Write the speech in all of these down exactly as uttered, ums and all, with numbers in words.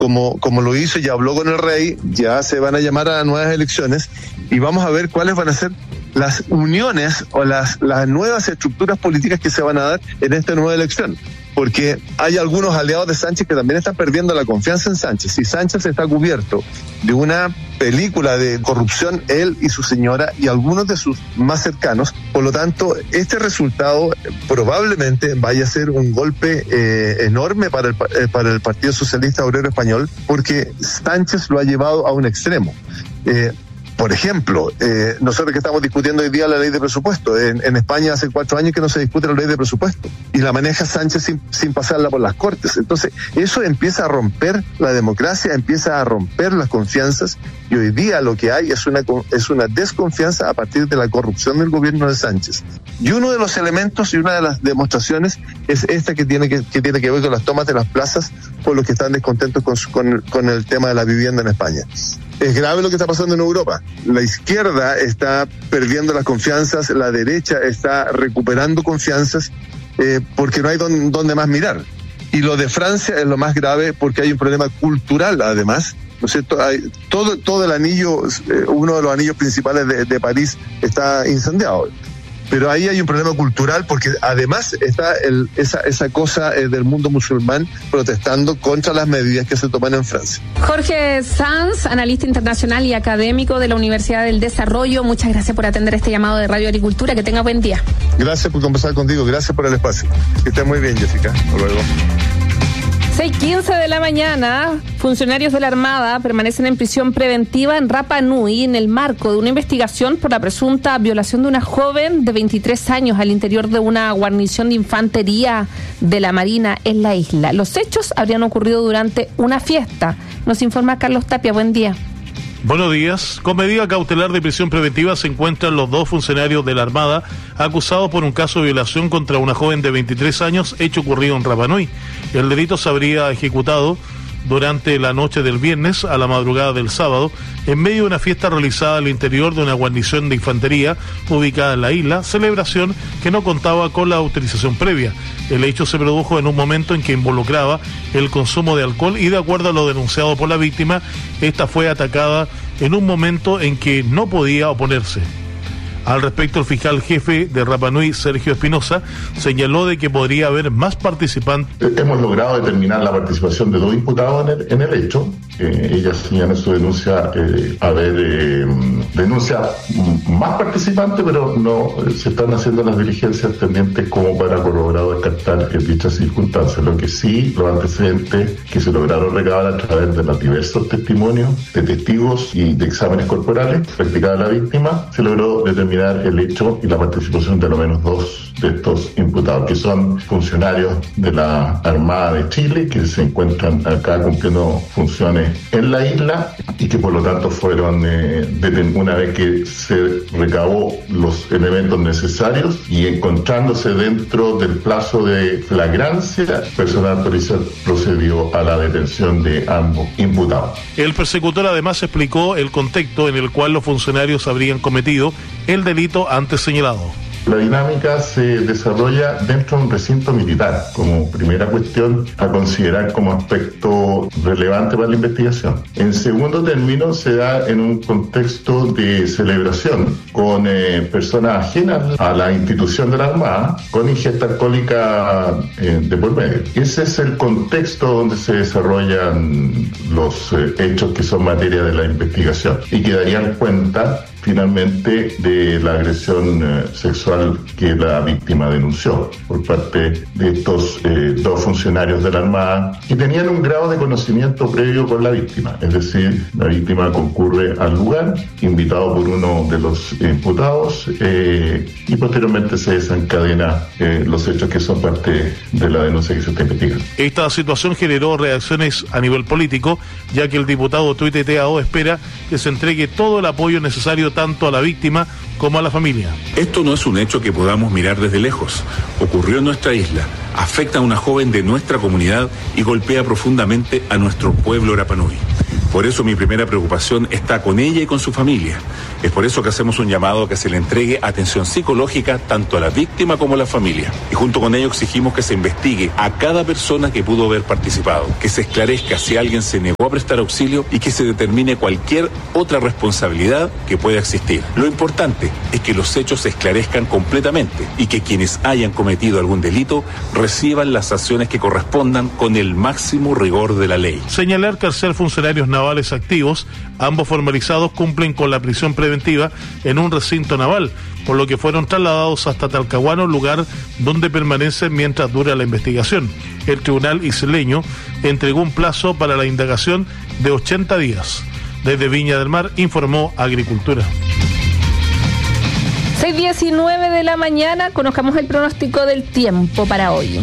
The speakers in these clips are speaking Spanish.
como, como lo hizo y habló con el rey, ya se van a llamar a nuevas elecciones y vamos a ver cuáles van a ser las uniones o las, las nuevas estructuras políticas que se van a dar en esta nueva elección. Porque hay algunos aliados de Sánchez que también están perdiendo la confianza en Sánchez. Si Sánchez está cubierto de una película de corrupción, él y su señora y algunos de sus más cercanos, por lo tanto, este resultado probablemente vaya a ser un golpe eh, enorme para el, eh, para el Partido Socialista Obrero Español, porque Sánchez lo ha llevado a un extremo. Eh, Por ejemplo, eh, nosotros que estamos discutiendo hoy día la ley de presupuesto, en, en España hace cuatro años que no se discute la ley de presupuesto y la maneja Sánchez sin, sin pasarla por las Cortes. Entonces, eso empieza a romper la democracia, empieza a romper las confianzas y hoy día lo que hay es una, es una desconfianza a partir de la corrupción del gobierno de Sánchez. Y uno de los elementos y una de las demostraciones es esta que tiene que, que, tiene que ver con las tomas de las plazas por los que están descontentos con, con, con el tema de la vivienda en España. Es grave lo que está pasando en Europa. La izquierda está perdiendo las confianzas, la derecha está recuperando confianzas eh, porque no hay don, donde más mirar. Y lo de Francia es lo más grave porque hay un problema cultural además, ¿no es cierto? Hay, todo, todo el anillo, eh, uno de los anillos principales de, de París está incendiado. Pero ahí hay un problema cultural porque además está el, esa, esa cosa eh, del mundo musulmán protestando contra las medidas que se toman en Francia. Jorge Sanz, analista internacional y académico de la Universidad del Desarrollo, muchas gracias por atender este llamado de Radio Agricultura. Que tenga buen día. Gracias por conversar contigo, gracias por el espacio. Que estés muy bien, Jessica. Hasta luego. seis quince de la mañana, funcionarios de la Armada permanecen en prisión preventiva en Rapa Nui en el marco de una investigación por la presunta violación de una joven de veintitrés años al interior de una guarnición de infantería de la Marina en la isla. Los hechos habrían ocurrido durante una fiesta. Nos informa Carlos Tapia. Buen día. Buenos días. Con medida cautelar de prisión preventiva se encuentran los dos funcionarios de la Armada acusados por un caso de violación contra una joven de veintitrés años, hecho ocurrido en Rapa Nui. El delito se habría ejecutado durante la noche del viernes a la madrugada del sábado, en medio de una fiesta realizada al interior de una guarnición de infantería ubicada en la isla, celebración que no contaba con la autorización previa. El hecho se produjo en un momento en que involucraba el consumo de alcohol y, de acuerdo a lo denunciado por la víctima, esta fue atacada en un momento en que no podía oponerse. Al respecto, el fiscal jefe de Rapa Nui, Sergio Espinosa, señaló de que podría haber más participantes. Hemos logrado determinar la participación de dos imputados en el, en el hecho. Eh, ella señala en su denuncia eh, haber eh, denuncia más participantes, pero no eh, se están haciendo las diligencias tendientes como para corroborar o descartar en dichas circunstancias. Lo que sí, los antecedentes que se lograron recabar a través de los diversos testimonios de testigos y de exámenes corporales practicados a la víctima, se logró determinar el hecho y la participación de al menos dos de estos imputados, que son funcionarios de la Armada de Chile, que se encuentran acá cumpliendo funciones en la isla y que por lo tanto fueron, eh, deten- una vez que se recabó los elementos necesarios y encontrándose dentro del plazo de flagrancia, personal policial procedió a la detención de ambos imputados. El persecutor además explicó el contexto en el cual los funcionarios habrían cometido el delito antes señalado. La dinámica se desarrolla dentro de un recinto militar, como primera cuestión a considerar como aspecto relevante para la investigación. En segundo término, se da en un contexto de celebración con eh, personas ajenas a la institución de la Armada, con ingesta alcohólica eh, de por medio. Ese es el contexto donde se desarrollan los eh, hechos que son materia de la investigación y que darían cuenta finalmente de la agresión eh, sexual que la víctima denunció por parte de estos eh, dos funcionarios de la Armada que tenían un grado de conocimiento previo con la víctima, es decir, la víctima concurre al lugar invitado por uno de los imputados eh, y posteriormente se desencadena eh, los hechos que son parte de la denuncia que se está investigando. Esta situación generó reacciones a nivel político, ya que el diputado tuiteteado espera que se entregue todo el apoyo necesario tanto a la víctima como a la familia. Esto no es un hecho que podamos mirar desde lejos. Ocurrió en nuestra isla, afecta a una joven de nuestra comunidad y golpea profundamente a nuestro pueblo Rapa Nui. Por eso mi primera preocupación está con ella y con su familia. Es por eso que hacemos un llamado a que se le entregue atención psicológica tanto a la víctima como a la familia. Y junto con ello exigimos que se investigue a cada persona que pudo haber participado, que se esclarezca si alguien se negó a prestar auxilio y que se determine cualquier otra responsabilidad que pueda existir. Lo importante es que los hechos se esclarezcan completamente y que quienes hayan cometido algún delito reciban las sanciones que correspondan con el máximo rigor de la ley. Señalar que al ser funcionarios navales activos, ambos formalizados cumplen con la prisión preventiva en un recinto naval, por lo que fueron trasladados hasta Talcahuano, lugar donde permanecen mientras dura la investigación. El tribunal isleño entregó un plazo para la indagación de ochenta días. Desde Viña del Mar informó Agricultura. seis diecinueve de la mañana, conozcamos el pronóstico del tiempo para hoy.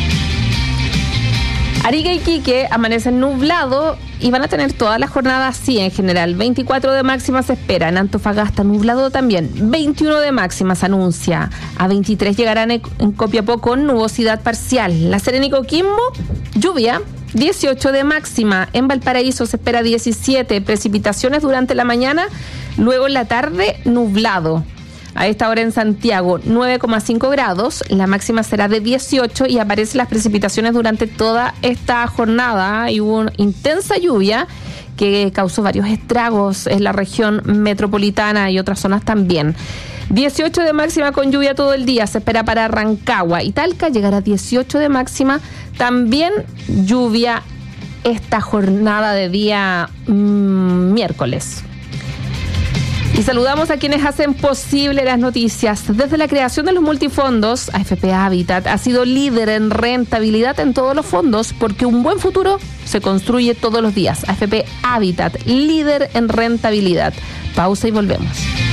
Arica y Iquique amanecen nublado y van a tener toda la jornada así en general. veinticuatro de máxima se espera. En Antofagasta nublado también. veintiuno de máxima se anuncia. A veintitrés llegarán en Copiapó con nubosidad parcial. La Serena y Coquimbo, lluvia. dieciocho de máxima. En Valparaíso se espera diecisiete. Precipitaciones durante la mañana. Luego en la tarde, nublado. A esta hora en Santiago, nueve coma cinco grados, la máxima será de dieciocho y aparecen las precipitaciones durante toda esta jornada. Y hubo una intensa lluvia que causó varios estragos en la región metropolitana y otras zonas también. dieciocho de máxima con lluvia todo el día, se espera para Rancagua y Talca llegará a dieciocho de máxima, también lluvia esta jornada de día mmm, miércoles. Y saludamos a quienes hacen posible las noticias. Desde la creación de los multifondos, A F P Habitat ha sido líder en rentabilidad en todos los fondos, porque un buen futuro se construye todos los días. A F P Habitat, líder en rentabilidad. Pausa y volvemos.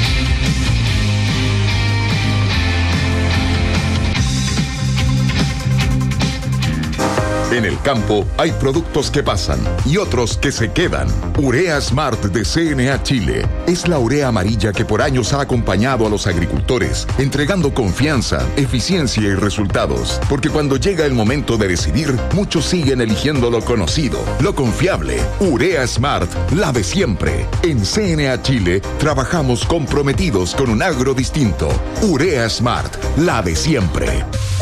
En el campo hay productos que pasan y otros que se quedan. Urea Smart de C N A Chile es la urea amarilla que por años ha acompañado a los agricultores, entregando confianza, eficiencia y resultados. Porque cuando llega el momento de decidir, muchos siguen eligiendo lo conocido, lo confiable. Urea Smart, la de siempre. En C N A Chile trabajamos comprometidos con un agro distinto. Urea Smart, la de siempre.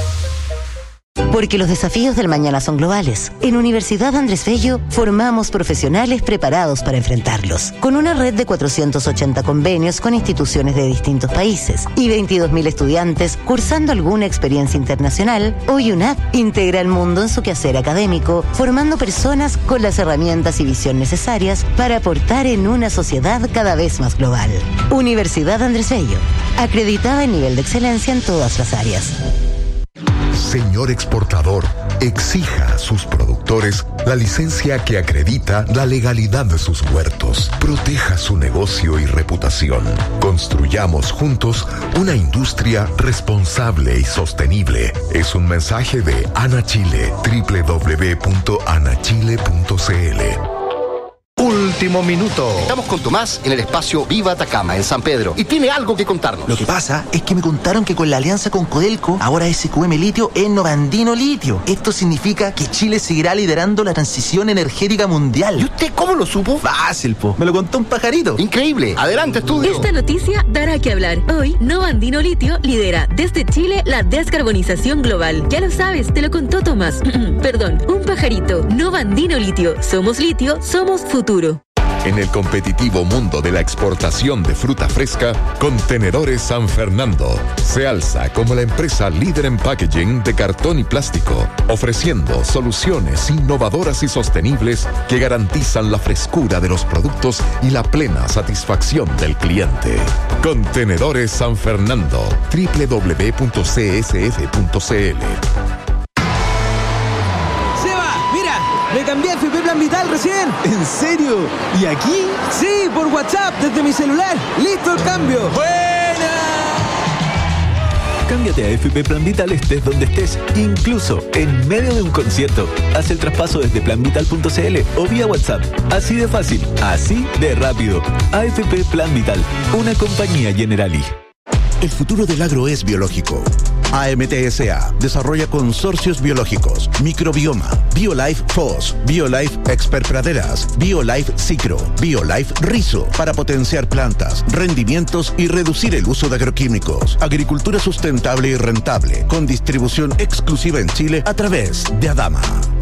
Porque los desafíos del mañana son globales. En Universidad Andrés Bello formamos profesionales preparados para enfrentarlos. Con una red de cuatrocientos ochenta convenios con instituciones de distintos países y veintidós mil estudiantes cursando alguna experiencia internacional, hoy UNAP integra el mundo en su quehacer académico, formando personas con las herramientas y visión necesarias para aportar en una sociedad cada vez más global. Universidad Andrés Bello, acreditada en nivel de excelencia en todas las áreas. Señor exportador, exija a sus productores la licencia que acredita la legalidad de sus huertos. Proteja su negocio y reputación. Construyamos juntos una industria responsable y sostenible. Es un mensaje de Ana Chile, doble u doble u doble u punto ana chile punto c l. Último minuto. Estamos con Tomás en el espacio Viva Atacama, en San Pedro, y tiene algo que contarnos. Lo que pasa es que me contaron que con la alianza con Codelco, ahora S Q M Litio es Novandino Litio. Esto significa que Chile seguirá liderando la transición energética mundial. ¿Y usted cómo lo supo? Fácil, po. Me lo contó un pajarito. Increíble. Adelante, estudio. Esta noticia dará que hablar. Hoy, Novandino Litio lidera desde Chile la descarbonización global. Ya lo sabes, te lo contó Tomás. Perdón, un pajarito. Novandino Litio. Somos litio, somos futuro. En el competitivo mundo de la exportación de fruta fresca, Contenedores San Fernando se alza como la empresa líder en packaging de cartón y plástico, ofreciendo soluciones innovadoras y sostenibles que garantizan la frescura de los productos y la plena satisfacción del cliente. Contenedores San Fernando, doble u doble u doble u punto c s f punto c l. Me cambié a F P Plan Vital recién. ¿En serio? ¿Y aquí? Sí, por WhatsApp, desde mi celular. ¡Listo el cambio! ¡Buena! Cámbiate a F P Plan Vital estés donde estés, incluso en medio de un concierto. Haz el traspaso desde plan vital punto c l o vía WhatsApp. Así de fácil, así de rápido. A F P Plan Vital, una compañía Generali. El futuro del agro es biológico. A M T S A desarrolla consorcios biológicos, microbioma, BioLife F O S, BioLife Expert Praderas, BioLife Cicro, BioLife Rizo, para potenciar plantas, rendimientos y reducir el uso de agroquímicos. Agricultura sustentable y rentable, con distribución exclusiva en Chile a través de Adama.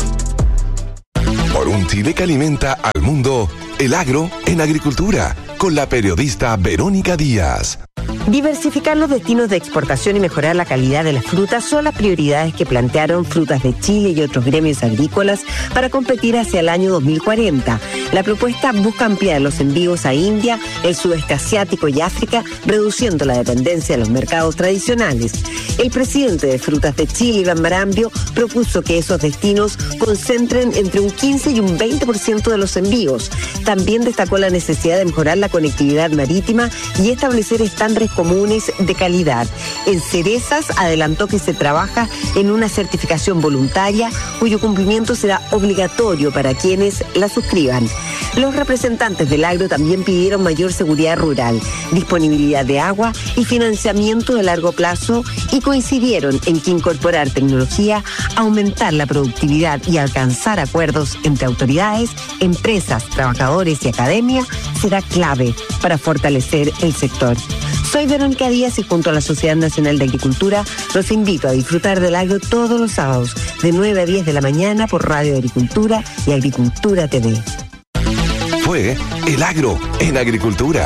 Por un Chile que alimenta al mundo, el agro en agricultura, con la periodista Verónica Díaz. Diversificar los destinos de exportación y mejorar la calidad de las frutas son las prioridades que plantearon Frutas de Chile y otros gremios agrícolas para competir hacia el año dos mil cuarenta. La propuesta busca ampliar los envíos a India, el sudeste asiático y África, reduciendo la dependencia de los mercados tradicionales. El presidente de Frutas de Chile, Iván Marambio, propuso que esos destinos concentren entre un quince y un veinte por ciento de los envíos. También destacó la necesidad de mejorar la conectividad marítima y establecer estándares comunes de calidad. En Cerezas adelantó que se trabaja en una certificación voluntaria cuyo cumplimiento será obligatorio para quienes la suscriban. Los representantes del agro también pidieron mayor seguridad rural, disponibilidad de agua y financiamiento de largo plazo y coincidieron en que incorporar tecnología, aumentar la productividad y alcanzar acuerdos entre autoridades, empresas, trabajadores y academia será clave para fortalecer el sector. Soy Verónica Díaz y junto a la Sociedad Nacional de Agricultura los invito a disfrutar del agro todos los sábados de nueve a diez de la mañana por Radio Agricultura y Agricultura T V. Fue El Agro en Agricultura.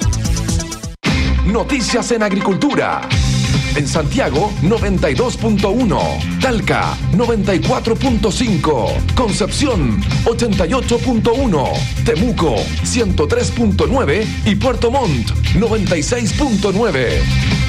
Noticias en Agricultura. En Santiago, noventa y dos punto uno. Talca, noventa y cuatro punto cinco. Concepción, ochenta y ocho punto uno. Temuco, ciento tres punto nueve. Y Puerto Montt, noventa y seis punto nueve.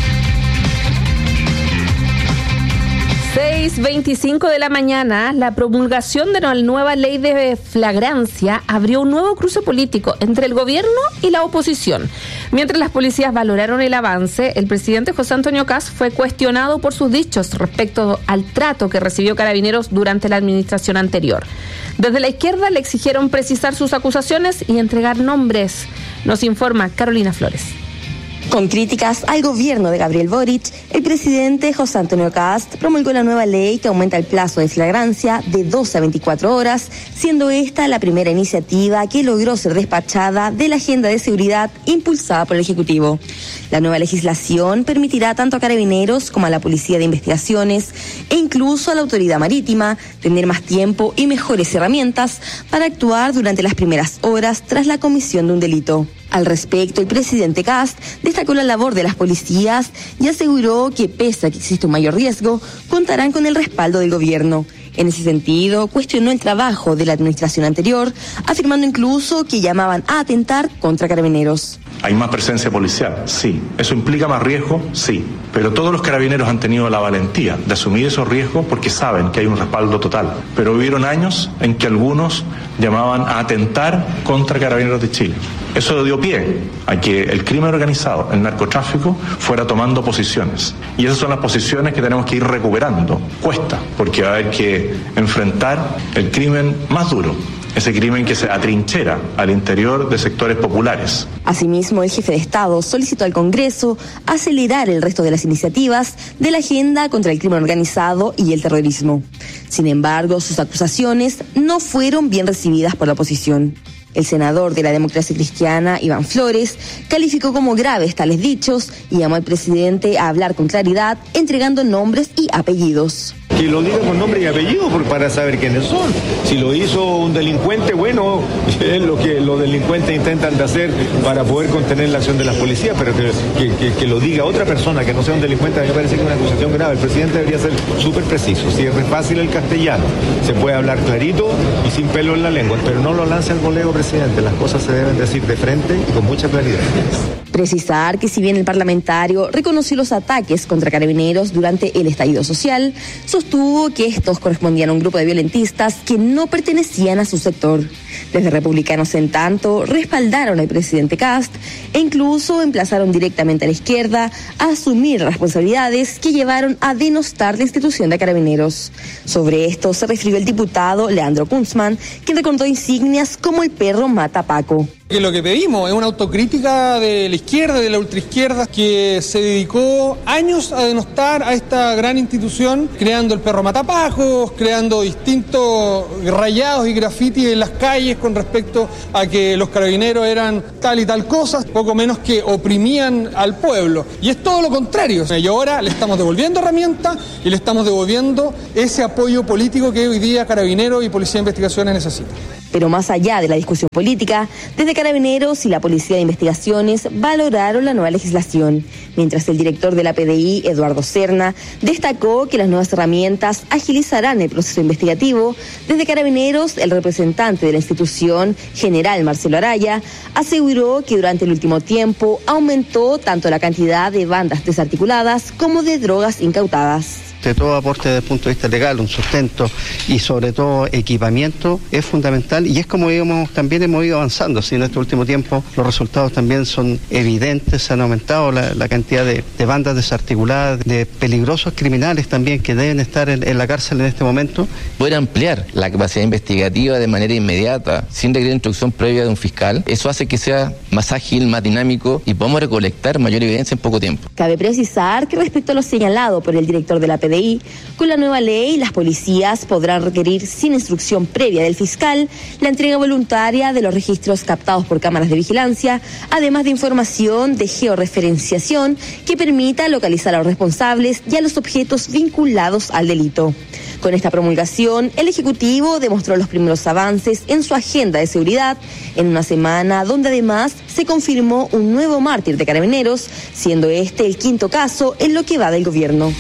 seis veinticinco de la mañana, la promulgación de la nueva ley de flagrancia abrió un nuevo cruce político entre el gobierno y la oposición. Mientras las policías valoraron el avance, el presidente José Antonio Kast fue cuestionado por sus dichos respecto al trato que recibió Carabineros durante la administración anterior. Desde la izquierda le exigieron precisar sus acusaciones y entregar nombres. Nos informa Carolina Flores. Con críticas al gobierno de Gabriel Boric, el presidente José Antonio Kast promulgó la nueva ley que aumenta el plazo de flagrancia de doce a veinticuatro horas, siendo esta la primera iniciativa que logró ser despachada de la agenda de seguridad impulsada por el Ejecutivo. La nueva legislación permitirá tanto a Carabineros como a la Policía de Investigaciones e incluso a la Autoridad Marítima tener más tiempo y mejores herramientas para actuar durante las primeras horas tras la comisión de un delito. Al respecto, el presidente Kast destacó la labor de las policías y aseguró que, pese a que existe un mayor riesgo, contarán con el respaldo del gobierno. En ese sentido, cuestionó el trabajo de la administración anterior, afirmando incluso que llamaban a atentar contra Carabineros. ¿Hay más presencia policial? Sí. ¿Eso implica más riesgo? Sí. Pero todos los carabineros han tenido la valentía de asumir esos riesgos porque saben que hay un respaldo total. Pero hubieron años en que algunos llamaban a atentar contra Carabineros de Chile. Eso dio pie a que el crimen organizado, el narcotráfico, fuera tomando posiciones. Y esas son las posiciones que tenemos que ir recuperando. Cuesta, porque va a haber que enfrentar el crimen más duro. Ese crimen que se atrinchera al interior de sectores populares. Asimismo, el jefe de Estado solicitó al Congreso acelerar el resto de las iniciativas de la agenda contra el crimen organizado y el terrorismo. Sin embargo, sus acusaciones no fueron bien recibidas por la oposición. El senador de la Democracia Cristiana, Iván Flores, calificó como graves tales dichos y llamó al presidente a hablar con claridad, entregando nombres y apellidos. Que lo diga con nombre y apellido para saber quiénes son. Si lo hizo un delincuente, bueno, es lo que los delincuentes intentan de hacer para poder contener la acción de las policías, pero que, que, que, que lo diga otra persona que no sea un delincuente, a mí me parece que es una acusación grave. El presidente debería ser súper preciso. Si es fácil el castellano, se puede hablar clarito y sin pelo en la lengua, pero no lo lance al voleo, presidente. Las cosas se deben decir de frente y con mucha claridad. Precisar que si bien el parlamentario reconoció los ataques contra Carabineros durante el estallido social, sostuvo que estos correspondían a un grupo de violentistas que no pertenecían a su sector. Desde Republicanos, en tanto, respaldaron al presidente Kast e incluso emplazaron directamente a la izquierda a asumir responsabilidades que llevaron a denostar la institución de Carabineros. Sobre esto se refirió el diputado Leandro Kunzman, quien recordó insignias como el perro mata a Paco. Que lo que pedimos es una autocrítica de la izquierda, de la ultraizquierda, que se dedicó años a denostar a esta gran institución, creando el perro matapajos, creando distintos rayados y grafitis en las calles con respecto a que los carabineros eran tal y tal cosa, poco menos que oprimían al pueblo. Y es todo lo contrario. Y ahora le estamos devolviendo herramientas y le estamos devolviendo ese apoyo político que hoy día Carabineros y Policía de Investigaciones necesitan. Pero más allá de la discusión política, desde Carabineros y la Policía de Investigaciones valoraron la nueva legislación, mientras el director de la P D I, Eduardo Serna, destacó que las nuevas herramientas agilizarán el proceso investigativo. Desde Carabineros, el representante de la institución, general Marcelo Araya, aseguró que durante el último tiempo aumentó tanto la cantidad de bandas desarticuladas como de drogas incautadas. De todo aporte desde el punto de vista legal, un sustento y sobre todo equipamiento es fundamental, y es como digamos, también hemos ido avanzando. ¿Sí? En este último tiempo los resultados también son evidentes, se han aumentado la, la cantidad de, de bandas desarticuladas, de peligrosos criminales también que deben estar en, en la cárcel en este momento. Poder ampliar la capacidad investigativa de manera inmediata, sin requerir instrucción previa de un fiscal, eso hace que sea más ágil, más dinámico y podamos recolectar mayor evidencia en poco tiempo. Cabe precisar que respecto a lo señalado por el director de la P D I, con la nueva ley, las policías podrán requerir sin instrucción previa del fiscal la entrega voluntaria de los registros captados por cámaras de vigilancia, además de información de georreferenciación que permita localizar a los responsables y a los objetos vinculados al delito. Con esta promulgación, el Ejecutivo demostró los primeros avances en su agenda de seguridad en una semana donde además se confirmó un nuevo mártir de Carabineros, siendo este el quinto caso en lo que va del gobierno.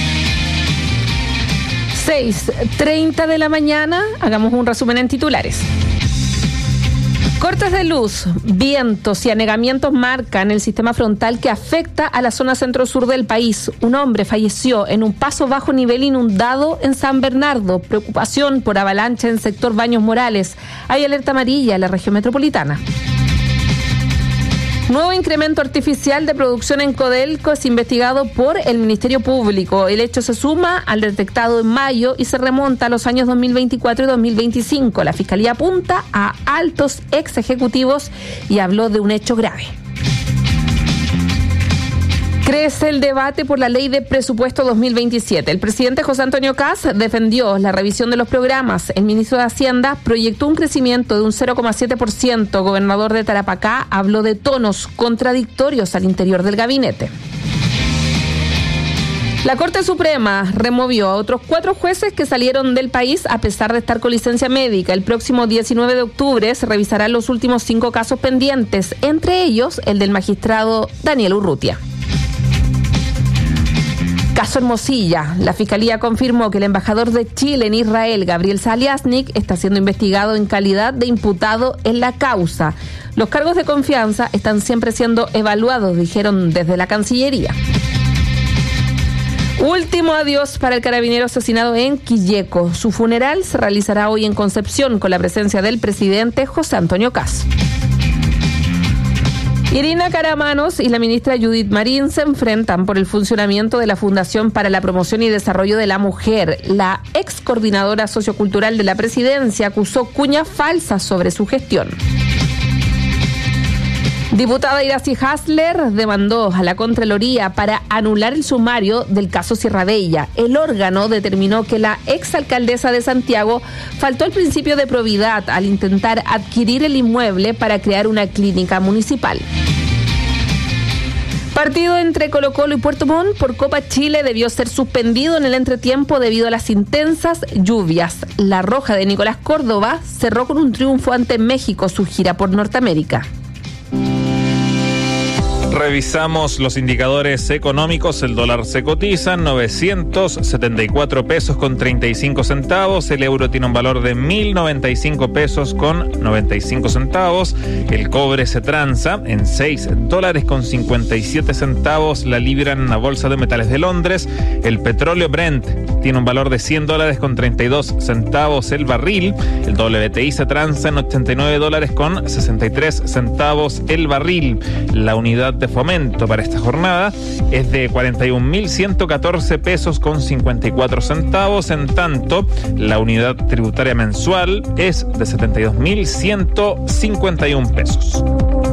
seis treinta de la mañana, hagamos un resumen en titulares. Cortes de luz, vientos y anegamientos marcan el sistema frontal que afecta a la zona centro-sur del país. Un hombre falleció en un paso bajo nivel inundado en San Bernardo. Preocupación por avalancha en sector Baños Morales. Hay alerta amarilla en la región metropolitana. Nuevo incremento artificial de producción en Codelco es investigado por el Ministerio Público. El hecho se suma al detectado en mayo y se remonta a los años dos mil veinticuatro y dos mil veinticinco. La Fiscalía apunta a altos ex ejecutivos y habló de un hecho grave. Crece el debate por la ley de presupuesto dos mil veintisiete. El presidente José Antonio Kast defendió la revisión de los programas. El ministro de Hacienda proyectó un crecimiento de un cero coma siete por ciento. Gobernador de Tarapacá habló de tonos contradictorios al interior del gabinete. La Corte Suprema removió a otros cuatro jueces que salieron del país a pesar de estar con licencia médica. El próximo diecinueve de octubre se revisarán los últimos cinco casos pendientes, entre ellos el del magistrado Daniel Urrutia. Caso Hermosilla. La Fiscalía confirmó que el embajador de Chile en Israel, Gabriel Saliasnik, está siendo investigado en calidad de imputado en la causa. Los cargos de confianza están siempre siendo evaluados, dijeron desde la Cancillería. Último adiós para el carabinero asesinado en Quilleco. Su funeral se realizará hoy en Concepción con la presencia del presidente José Antonio Kast. Irina Caramanos y la ministra Judith Marín se enfrentan por el funcionamiento de la Fundación para la Promoción y Desarrollo de la Mujer. La ex coordinadora sociocultural de la presidencia acusó cuñas falsas sobre su gestión. Diputada Iracy Hasler demandó a la Contraloría para anular el sumario del caso Sierra Bella. El órgano determinó que la exalcaldesa de Santiago faltó al principio de probidad al intentar adquirir el inmueble para crear una clínica municipal. Partido entre Colo-Colo y Puerto Montt por Copa Chile debió ser suspendido en el entretiempo debido a las intensas lluvias. La Roja de Nicolás Córdoba cerró con un triunfo ante México su gira por Norteamérica. Revisamos los indicadores económicos. El dólar se cotiza en novecientos setenta y cuatro pesos con treinta y cinco centavos. El euro tiene un valor de mil noventa y cinco pesos con noventa y cinco centavos. El cobre se transa en seis dólares con cincuenta y siete centavos la libra en la bolsa de metales de Londres. El petróleo Brent tiene un valor de cien dólares con treinta y dos centavos el barril. El W T I se transa en ochenta y nueve dólares con sesenta y tres centavos el barril. La unidad de fomento para esta jornada es de cuarenta y un mil ciento catorce pesos con cincuenta y cuatro centavos. En tanto, la unidad tributaria mensual es de setenta y dos mil ciento cincuenta y un pesos.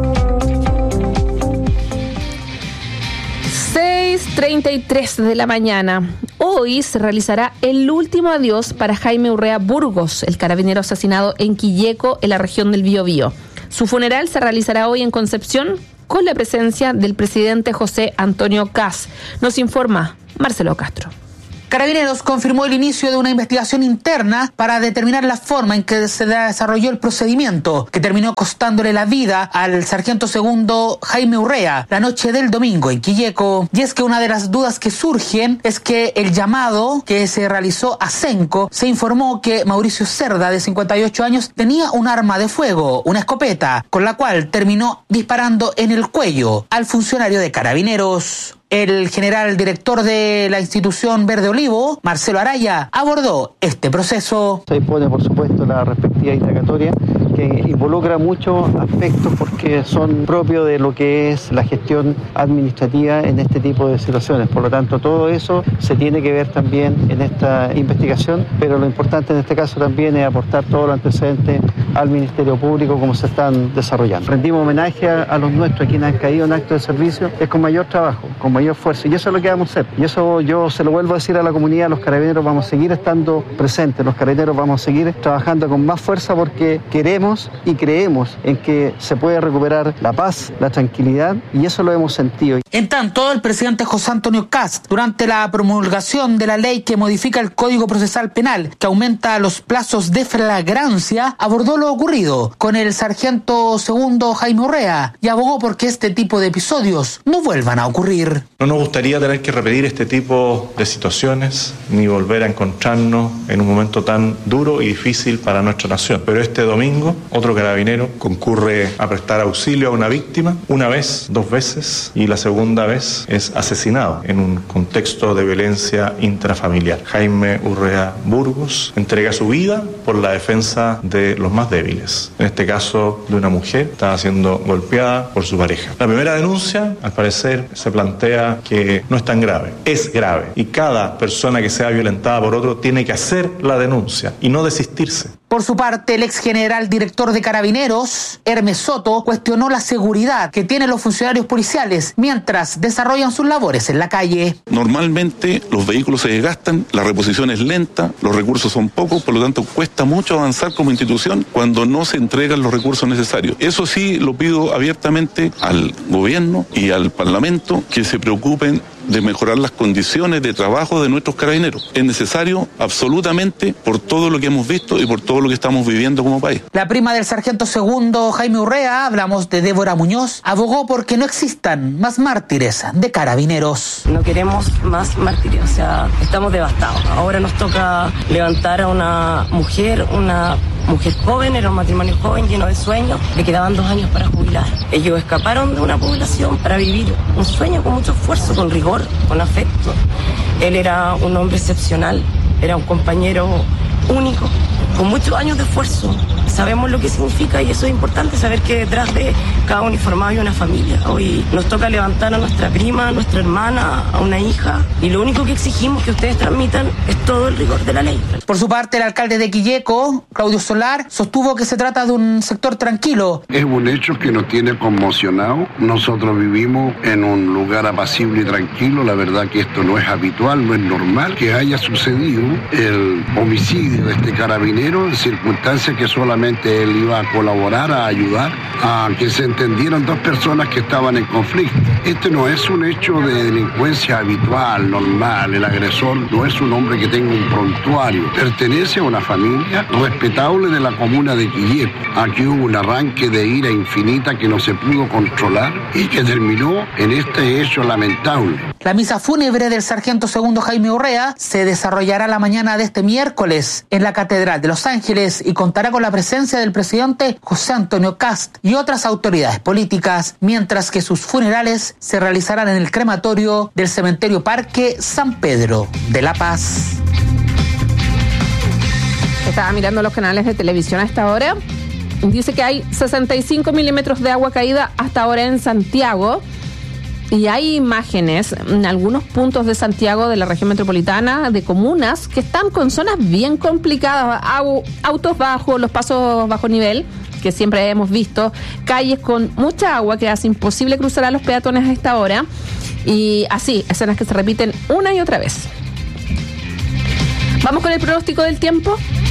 seis treinta y tres de la mañana. Hoy se realizará el último adiós para Jaime Urrea Burgos, el carabinero asesinado en Quilleco, en la región del Biobío. Su funeral se realizará hoy en Concepción con la presencia del presidente José Antonio Kast. Nos informa Marcelo Castro. Carabineros confirmó el inicio de una investigación interna para determinar la forma en que se desarrolló el procedimiento que terminó costándole la vida al sargento segundo Jaime Urrea la noche del domingo en Quilleco. Y es que una de las dudas que surgen es que el llamado que se realizó a Senco se informó que Mauricio Cerda, de cincuenta y ocho años, tenía un arma de fuego, una escopeta, con la cual terminó disparando en el cuello al funcionario de Carabineros. El general director de la institución Verde Olivo, Marcelo Araya, abordó este proceso. Se impone, por supuesto, la respectiva indagatoria que involucra muchos aspectos porque son propios de lo que es la gestión administrativa en este tipo de situaciones. Por lo tanto, todo eso se tiene que ver también en esta investigación, pero lo importante en este caso también es aportar todos los antecedentes al Ministerio Público como se están desarrollando. Rendimos homenaje a, a los nuestros, a quienes han caído en acto de servicio, es con mayor trabajo, con mayor esfuerzo, y eso es lo que vamos a hacer. Y eso yo se lo vuelvo a decir a la comunidad, los carabineros vamos a seguir estando presentes, los carabineros vamos a seguir trabajando con más fuerza porque queremos y creemos en que se puede recuperar la paz, la tranquilidad, y eso lo hemos sentido. En tanto, el presidente José Antonio Kast, durante la promulgación de la ley que modifica el Código Procesal Penal, que aumenta los plazos de flagrancia, abordó lo ocurrido con el sargento segundo Jaime Urrea y abogó porque este tipo de episodios no vuelvan a ocurrir. No nos gustaría tener que repetir este tipo de situaciones ni volver a encontrarnos en un momento tan duro y difícil para nuestra nación. Pero este domingo, otro carabinero concurre a prestar auxilio a una víctima, una vez, dos veces, y la segunda vez es asesinado en un contexto de violencia intrafamiliar. Jaime Urrea Burgos entrega su vida por la defensa de los más débiles, en este caso de una mujer que estaba siendo golpeada por su pareja. La primera denuncia, al parecer, se plantea que no es tan grave, es grave, y cada persona que sea violentada por otro tiene que hacer la denuncia y no desistirse. Por su parte, el ex general director de Carabineros, Hermes Soto, cuestionó la seguridad que tienen los funcionarios policiales mientras desarrollan sus labores en la calle. Normalmente los vehículos se desgastan, la reposición es lenta, los recursos son pocos, por lo tanto cuesta mucho avanzar como institución cuando no se entregan los recursos necesarios. Eso sí lo pido abiertamente al gobierno y al Parlamento que se preocupen de mejorar las condiciones de trabajo de nuestros carabineros. Es necesario absolutamente por todo lo que hemos visto y por todo lo que estamos viviendo como país. La prima del sargento segundo Jaime Urrea, hablamos de Débora Muñoz, abogó porque no existan más mártires de Carabineros. No queremos más mártires, o sea, estamos devastados. Ahora nos toca levantar a una mujer, una mujer joven, era un matrimonio joven lleno de sueños, le quedaban dos años para jubilar. Ellos escaparon de una población para vivir un sueño con mucho esfuerzo, con rigor, con afecto. Él era un hombre excepcional, era un compañero único, con muchos años de esfuerzo. Sabemos lo que significa y eso es importante, saber que detrás de cada uniformado hay una familia. Hoy nos toca levantar a nuestra prima, a nuestra hermana, a una hija, y lo único que exigimos que ustedes transmitan es todo el rigor de la ley. Por su parte, el alcalde de Quilleco, Claudio Solar, sostuvo que se trata de un sector tranquilo. Es un hecho que nos tiene conmocionado. Nosotros vivimos en un lugar apacible y tranquilo. La verdad que esto no es habitual, no es normal que haya sucedido el homicidio de este carabinero en circunstancias que solamente él iba a colaborar, a ayudar a que se entendieran dos personas que estaban en conflicto. Este no es un hecho de delincuencia habitual, normal. El agresor no es un hombre que tenga un prontuario. Pertenece a una familia respetable de la comuna de Quilleco. Aquí hubo un arranque de ira infinita que no se pudo controlar y que terminó en este hecho lamentable. La misa fúnebre del sargento segundo Jaime Urrea se desarrollará la mañana de este miércoles en la Catedral de Los Ángeles y contará con la presencia del presidente José Antonio Kast y otras autoridades políticas, mientras que sus funerales se realizarán en el crematorio del Cementerio Parque San Pedro de La Paz. Estaba mirando los canales de televisión a esta hora. Dice que hay sesenta y cinco milímetros de agua caída hasta ahora en Santiago. Y hay imágenes en algunos puntos de Santiago, de la región metropolitana, de comunas que están con zonas bien complicadas, autos bajos, los pasos bajo nivel, que siempre hemos visto, calles con mucha agua que hace imposible cruzar a los peatones a esta hora, y así, escenas que se repiten una y otra vez. Vamos con el pronóstico del tiempo.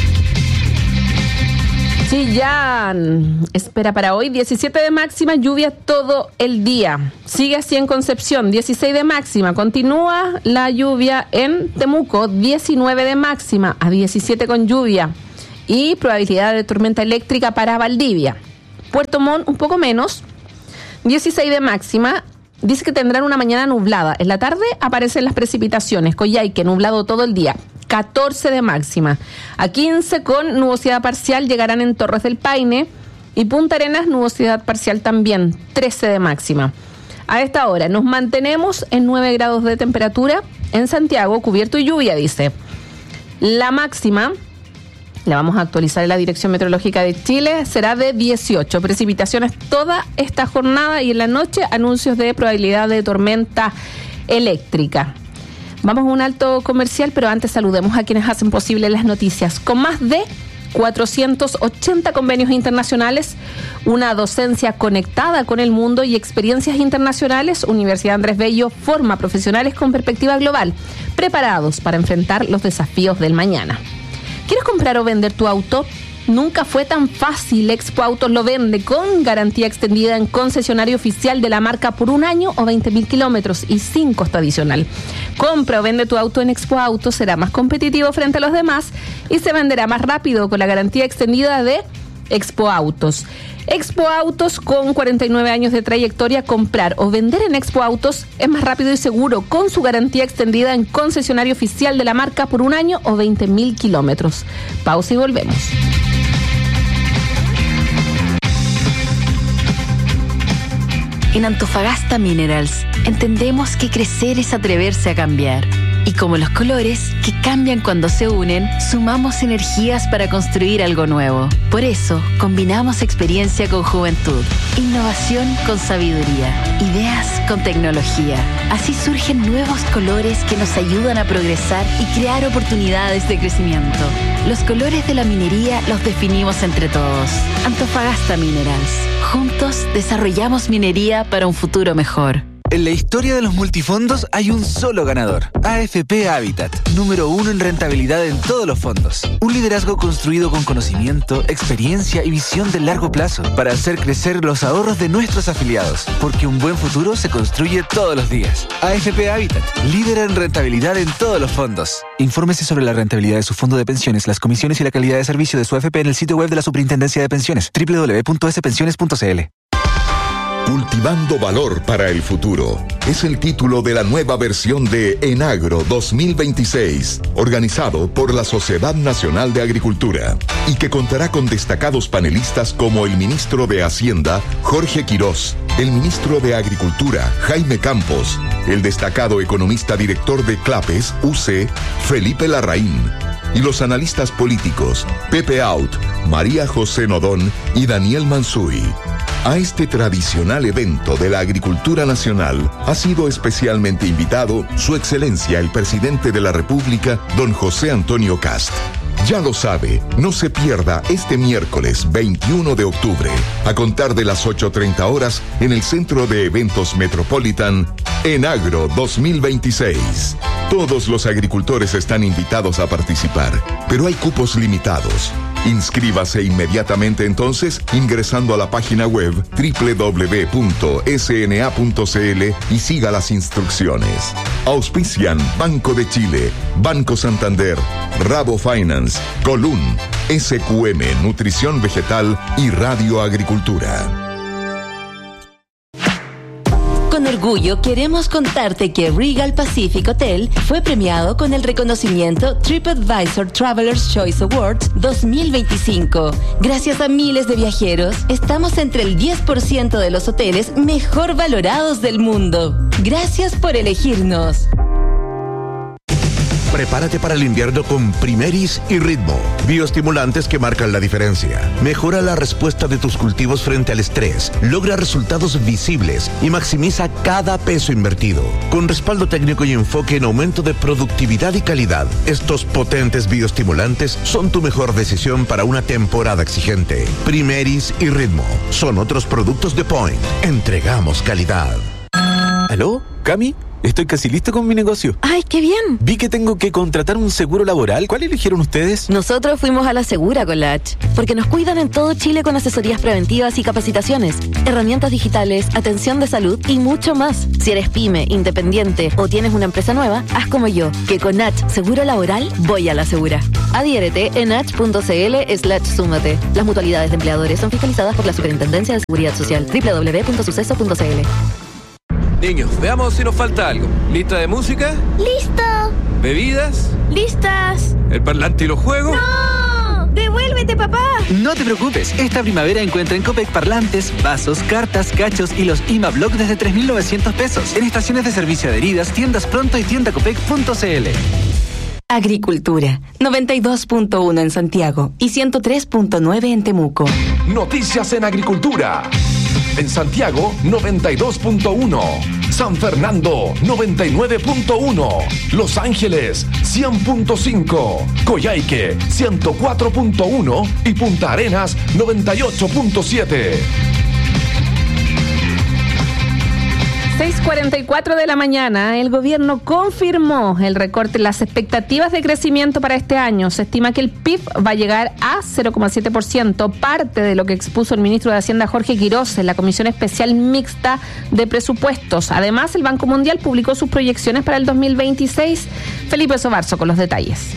Chillán espera para hoy diecisiete de máxima, lluvia todo el día. Sigue así en Concepción, dieciséis de máxima. Continúa la lluvia en Temuco, diecinueve de máxima, a diecisiete con lluvia. Y probabilidad de tormenta eléctrica para Valdivia. Puerto Montt un poco menos, dieciséis de máxima. Dice que tendrán una mañana nublada. En la tarde aparecen las precipitaciones. Coyhaique, nublado todo el día, catorce de máxima. A quince con nubosidad parcial llegarán en Torres del Paine. Y Punta Arenas, nubosidad parcial también, trece de máxima. A esta hora nos mantenemos en nueve grados de temperatura. En Santiago, cubierto y lluvia, dice. La máxima, la vamos a actualizar en la Dirección Meteorológica de Chile, será de dieciocho. Precipitaciones toda esta jornada y en la noche anuncios de probabilidad de tormenta eléctrica. Vamos a un alto comercial, pero antes saludemos a quienes hacen posible las noticias. Con más de cuatrocientos ochenta convenios internacionales, una docencia conectada con el mundo y experiencias internacionales, Universidad Andrés Bello forma profesionales con perspectiva global, preparados para enfrentar los desafíos del mañana. ¿Quieres comprar o vender tu auto? Nunca fue tan fácil. Expo Autos lo vende con garantía extendida en concesionario oficial de la marca por un año o veinte mil kilómetros y sin costo adicional. Compra o vende tu auto en Expo Autos, será más competitivo frente a los demás y se venderá más rápido con la garantía extendida de Expo Autos. Expo Autos, con cuarenta y nueve años de trayectoria, comprar o vender en Expo Autos es más rápido y seguro con su garantía extendida en concesionario oficial de la marca por un año o veinte mil kilómetros. Pausa y volvemos. En Antofagasta Minerals entendemos que crecer es atreverse a cambiar. Y como los colores, que cambian cuando se unen, sumamos energías para construir algo nuevo. Por eso, combinamos experiencia con juventud, innovación con sabiduría, ideas con tecnología. Así surgen nuevos colores que nos ayudan a progresar y crear oportunidades de crecimiento. Los colores de la minería los definimos entre todos. Antofagasta Minerals. Juntos desarrollamos minería para un futuro mejor. En la historia de los multifondos hay un solo ganador, A F P Habitat, número uno en rentabilidad en todos los fondos. Un liderazgo construido con conocimiento, experiencia y visión de largo plazo para hacer crecer los ahorros de nuestros afiliados, porque un buen futuro se construye todos los días. A F P Habitat, líder en rentabilidad en todos los fondos. Infórmese sobre la rentabilidad de su fondo de pensiones, las comisiones y la calidad de servicio de su A F P en el sitio web de la Superintendencia de Pensiones, doble u doble u doble u punto ese pensiones punto c l. Cultivando valor para el futuro es el título de la nueva versión de Enagro dos mil veintiséis, organizado por la Sociedad Nacional de Agricultura, y que contará con destacados panelistas como el ministro de Hacienda, Jorge Quirós, el ministro de Agricultura, Jaime Campos, el destacado economista director de CLAPES, U C, Felipe Larraín, y los analistas políticos, Pepe Out, María José Nodón y Daniel Mansuy. A este tradicional evento de la agricultura nacional ha sido especialmente invitado Su Excelencia el Presidente de la República, don José Antonio Kast. Ya lo sabe, no se pierda este miércoles veintiuno de octubre, a contar de las ocho treinta horas, en el Centro de Eventos Metropolitan, Enagro dos mil veintiséis. Todos los agricultores están invitados a participar, pero hay cupos limitados. Inscríbase inmediatamente entonces ingresando a la página web doble u doble u doble u punto s n a punto c l y siga las instrucciones. Auspician Banco de Chile, Banco Santander, Rabo Finance, Colún, S Q M Nutrición Vegetal y Radio Agricultura. Con orgullo queremos contarte que Regal Pacific Hotel fue premiado con el reconocimiento TripAdvisor Traveler's Choice Awards dos mil veinticinco. Gracias a miles de viajeros, estamos entre el diez por ciento de los hoteles mejor valorados del mundo. Gracias por elegirnos. Prepárate para el invierno con Primeris y Ritmo, bioestimulantes que marcan la diferencia. Mejora la respuesta de tus cultivos frente al estrés, logra resultados visibles y maximiza cada peso invertido. Con respaldo técnico y enfoque en aumento de productividad y calidad, estos potentes bioestimulantes son tu mejor decisión para una temporada exigente. Primeris y Ritmo son otros productos de Point. Entregamos calidad. ¿Aló? ¿Cami? Estoy casi listo con mi negocio. ¡Ay, qué bien! Vi que tengo que contratar un seguro laboral. ¿Cuál eligieron ustedes? Nosotros fuimos a la Segura con la H, porque nos cuidan en todo Chile con asesorías preventivas y capacitaciones, herramientas digitales, atención de salud y mucho más. Si eres pyme, independiente o tienes una empresa nueva, haz como yo, que con H Seguro Laboral voy a la Segura. Adhiérete en h.cl slash súmate. Las mutualidades de empleadores son fiscalizadas por la Superintendencia de Seguridad Social. doble u doble u doble u punto suceso punto c l. Niños, veamos si nos falta algo. ¿Lista de música? ¡Listo! ¿Bebidas? ¡Listas! ¿El parlante y los juegos? ¡No! ¡Devuélvete, papá! No te preocupes, esta primavera encuentra en Copec parlantes, vasos, cartas, cachos y los I M A Block desde tres mil novecientos pesos. En estaciones de servicio adheridas, tiendas Pronto y tienda copec punto c l. Agricultura, noventa y dos punto uno en Santiago y ciento tres punto nueve en Temuco. Noticias en agricultura. En Santiago, noventa y dos punto uno. San Fernando, noventa y nueve punto uno. Los Ángeles, cien punto cinco. Coyhaique, ciento cuatro punto uno. Y Punta Arenas, noventa y ocho punto siete. seis cuarenta y cuatro de la mañana, el gobierno confirmó el recorte en las expectativas de crecimiento para este año. Se estima que el P I B va a llegar a cero coma siete por ciento, parte de lo que expuso el ministro de Hacienda Jorge Quirós en la Comisión Especial Mixta de Presupuestos. Además, el Banco Mundial publicó sus proyecciones para el dos mil veintiséis. Felipe Sobarzo con los detalles.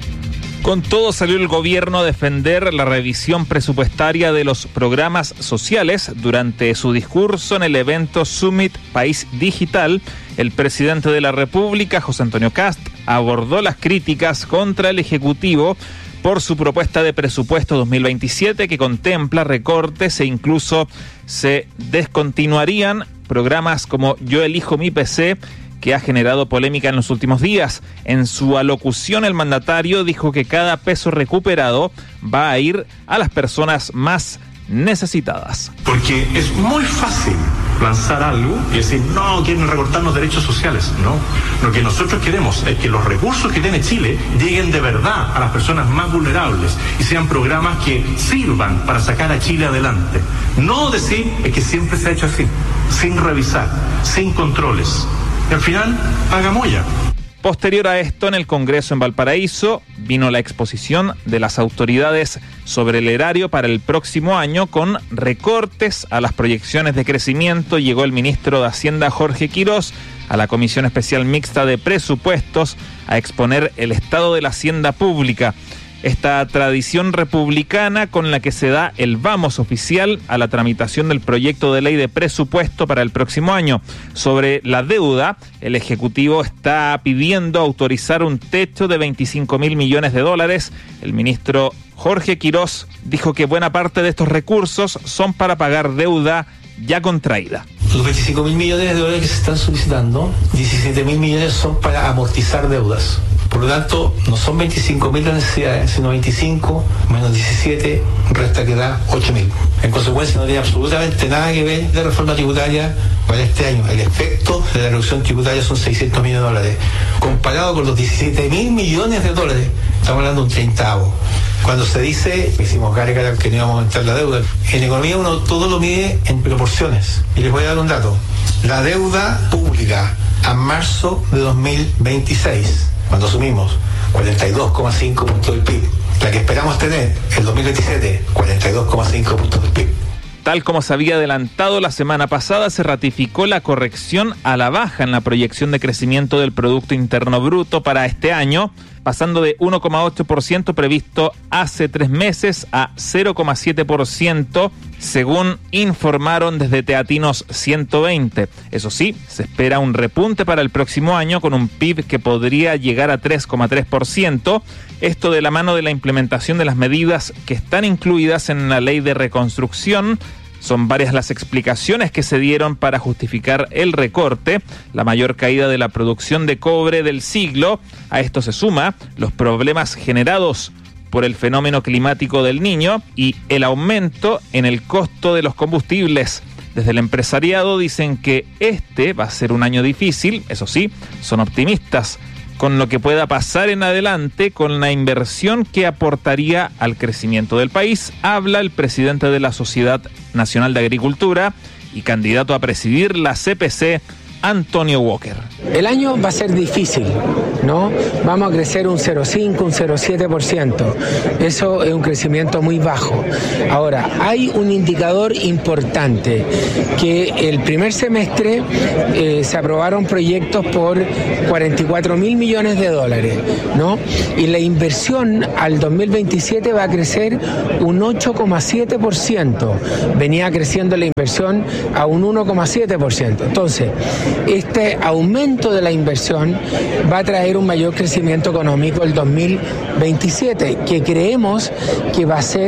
Con todo salió el gobierno a defender la revisión presupuestaria de los programas sociales. Durante su discurso en el evento Summit País Digital, el presidente de la República, José Antonio Kast, abordó las críticas contra el Ejecutivo por su propuesta de presupuesto dos mil veintisiete, que contempla recortes e incluso se descontinuarían programas como Yo Elijo Mi P C, que ha generado polémica en los últimos días. En su alocución, el mandatario dijo que cada peso recuperado va a ir a las personas más necesitadas. Porque es muy fácil lanzar algo y decir, no, quieren recortarnos derechos sociales. No, lo que nosotros queremos es que los recursos que tiene Chile lleguen de verdad a las personas más vulnerables y sean programas que sirvan para sacar a Chile adelante. No decir es que siempre se ha hecho así, sin revisar, sin controles. Y al final, paga moya. Posterior a esto, en el Congreso en Valparaíso, vino la exposición de las autoridades sobre el erario para el próximo año con recortes a las proyecciones de crecimiento. Llegó el ministro de Hacienda, Jorge Quirós, a la Comisión Especial Mixta de Presupuestos a exponer el estado de la hacienda pública. Esta tradición republicana con la que se da el vamos oficial a la tramitación del proyecto de ley de presupuesto para el próximo año. Sobre la deuda, el Ejecutivo está pidiendo autorizar un techo de veinticinco mil millones de dólares. El ministro Jorge Quirós dijo que buena parte de estos recursos son para pagar deuda ya contraída. Los veinticinco mil millones de dólares que se están solicitando, diecisiete mil millones son para amortizar deudas. Por lo tanto, no son veinticinco mil las necesidades, sino veinticinco menos diecisiete, resta que da ocho mil. En consecuencia, no tiene absolutamente nada que ver de reforma tributaria para este año. El efecto de la reducción tributaria son seiscientos millones de dólares. Comparado con los diecisiete mil millones de dólares, estamos hablando de un treintavo. Cuando se dice, hicimos gárgara que no íbamos a aumentar la deuda, en economía uno todo lo mide en proporciones. Y les voy a dar un dato. La deuda pública a marzo de dos mil veintiséis, cuando asumimos cuarenta y dos coma cinco puntos del P I B, la que esperamos tener el dos mil veintisiete, cuarenta y dos coma cinco puntos del P I B. Tal como se había adelantado la semana pasada, se ratificó la corrección a la baja en la proyección de crecimiento del Producto Interno Bruto para este año, pasando de uno coma ocho por ciento previsto hace tres meses a cero coma siete por ciento, según informaron desde Teatinos ciento veinte. Eso sí, se espera un repunte para el próximo año con un P I B que podría llegar a tres coma tres por ciento, esto de la mano de la implementación de las medidas que están incluidas en la Ley de Reconstrucción, Son varias las explicaciones que se dieron para justificar el recorte, la mayor caída de la producción de cobre del siglo. A esto se suma los problemas generados por el fenómeno climático del Niño y el aumento en el costo de los combustibles. Desde el empresariado dicen que este va a ser un año difícil, eso sí, son optimistas con lo que pueda pasar en adelante con la inversión que aportaría al crecimiento del país. Habla el presidente de la Sociedad Nacional de Agricultura y candidato a presidir la C P C, Antonio Walker. El año va a ser difícil, ¿no? Vamos a crecer un cero coma cinco, un cero coma siete por ciento. Eso es un crecimiento muy bajo. Ahora, hay un indicador importante, que el primer semestre eh, se aprobaron proyectos por cuarenta y cuatro mil millones de dólares, ¿no? Y la inversión al dos mil veintisiete va a crecer un ocho coma siete por ciento. Venía creciendo la inversión a un uno coma siete por ciento. Entonces, este aumento de la inversión va a traer un mayor crecimiento económico el dos mil veintisiete, que creemos que va a ser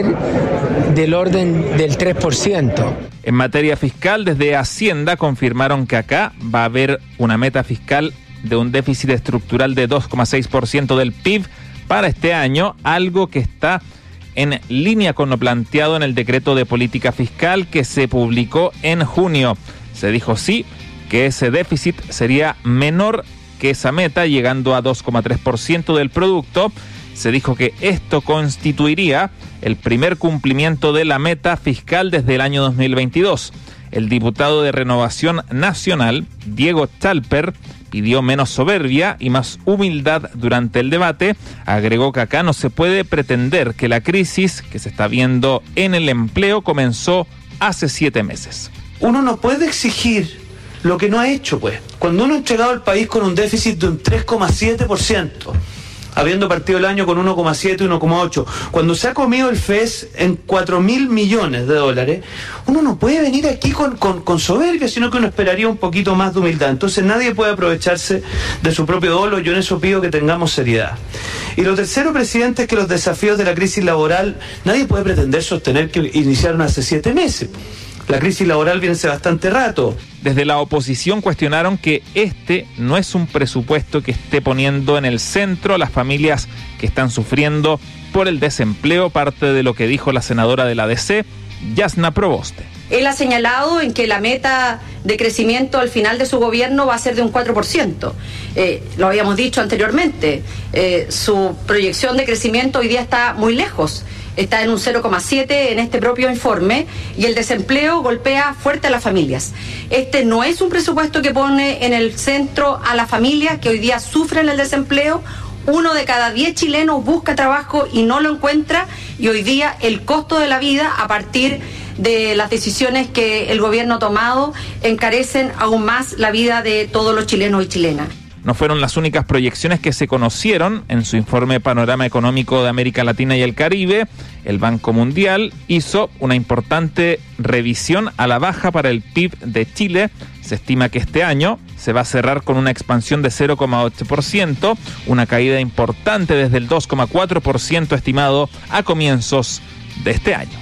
del orden del tres por ciento. En materia fiscal, desde Hacienda confirmaron que acá va a haber una meta fiscal de un déficit estructural de dos coma seis por ciento del P I B para este año, algo que está en línea con lo planteado en el decreto de política fiscal que se publicó en junio. Se dijo sí que ese déficit sería menor que esa meta, llegando a dos coma tres por ciento del producto. Se dijo que esto constituiría el primer cumplimiento de la meta fiscal desde el año dos mil veintidós. El diputado de Renovación Nacional, Diego Chalper, pidió menos soberbia y más humildad durante el debate. Agregó que acá no se puede pretender que la crisis que se está viendo en el empleo comenzó hace siete meses. Uno no puede exigir lo que no ha hecho, pues. Cuando uno ha entregado al país con un déficit de un tres coma siete por ciento, habiendo partido el año con uno coma siete, uno coma ocho, cuando se ha comido el F E S en cuatro mil millones de dólares, uno no puede venir aquí con, con, con soberbia, sino que uno esperaría un poquito más de humildad. Entonces nadie puede aprovecharse de su propio dolo. Yo en eso pido que tengamos seriedad. Y lo tercero, presidente, es que los desafíos de la crisis laboral, nadie puede pretender sostener que iniciaron hace siete meses. La crisis laboral viene hace bastante rato. Desde la oposición cuestionaron que este no es un presupuesto que esté poniendo en el centro a las familias que están sufriendo por el desempleo, parte de lo que dijo la senadora de la D C, Yasna Proboste. Él ha señalado en que la meta de crecimiento al final de su gobierno va a ser de un cuatro por ciento. Eh, lo habíamos dicho anteriormente, eh, su proyección de crecimiento hoy día está muy lejos. Está en un cero coma siete en este propio informe y el desempleo golpea fuerte a las familias. Este no es un presupuesto que pone en el centro a las familias que hoy día sufren el desempleo. Uno de cada diez chilenos busca trabajo y no lo encuentra, y hoy día el costo de la vida, a partir de las decisiones que el gobierno ha tomado, encarecen aún más la vida de todos los chilenos y chilenas. No fueron las únicas proyecciones que se conocieron. En su informe Panorama Económico de América Latina y el Caribe, el Banco Mundial hizo una importante revisión a la baja para el P I B de Chile. Se estima que este año se va a cerrar con una expansión de cero coma ocho por ciento, una caída importante desde el dos coma cuatro por ciento estimado a comienzos de este año.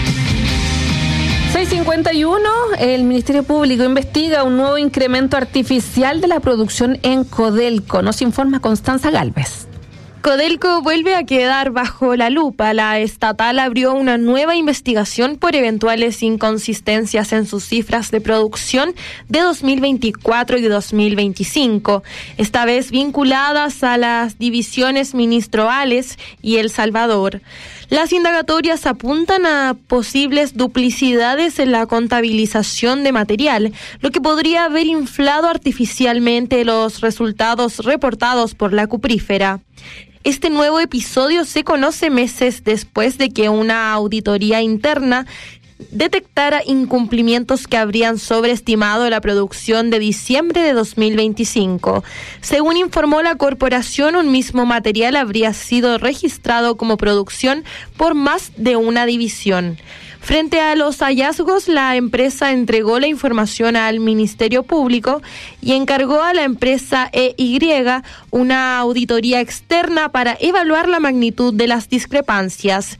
seis cincuenta y uno, el Ministerio Público investiga un nuevo incremento artificial de la producción en Codelco. Nos informa Constanza Gálvez. Codelco vuelve a quedar bajo la lupa. La estatal abrió una nueva investigación por eventuales inconsistencias en sus cifras de producción de dos mil veinticuatro y dos mil veinticinco, esta vez vinculadas a las divisiones ministeriales y El Salvador. Las indagatorias apuntan a posibles duplicidades en la contabilización de material, lo que podría haber inflado artificialmente los resultados reportados por la cuprífera. Este nuevo episodio se conoce meses después de que una auditoría interna detectara incumplimientos que habrían sobreestimado la producción de diciembre de dos mil veinticinco. Según informó la corporación, un mismo material habría sido registrado como producción por más de una división. Frente a los hallazgos, la empresa entregó la información al Ministerio Público y encargó a la empresa E Y una auditoría externa para evaluar la magnitud de las discrepancias.